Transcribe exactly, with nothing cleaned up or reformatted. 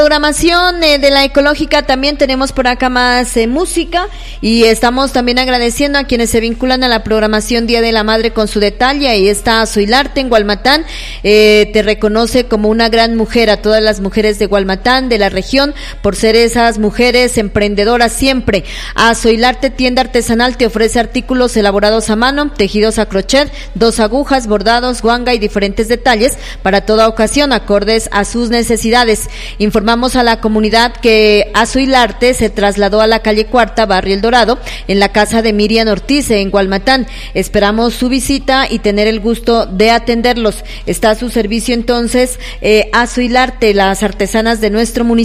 Programación eh, de la ecológica, también tenemos por acá más eh, música, y estamos también agradeciendo a quienes se vinculan a la programación Día de la Madre con su detalle. Ahí está Zoilarte en Gualmatán, eh, te reconoce como una gran mujer a todas las mujeres de Gualmatán, de la región, por ser esas mujeres emprendedoras siempre. A Zoilarte Tienda Artesanal te ofrece artículos elaborados a mano, tejidos a crochet, dos agujas, bordados, guanga y diferentes detalles para toda ocasión, acordes a sus necesidades. Informamos a la comunidad que a Zoilarte se trasladó a la calle Cuarta, Barrio El Dorado, en la casa de Miriam Ortiz en Gualmatán. Esperamos su visita y tener el gusto de atenderlos. Está a su servicio entonces eh, a Zoilarte, las artesanas de nuestro municipio.